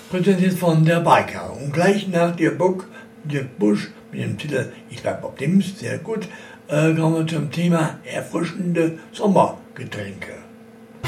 präsentiert von der Biker. Und gleich nach Dirk Busch mit dem Titel Ich bleib Optimist, sehr gut, kommen wir zum Thema erfrischende Sommergetränke.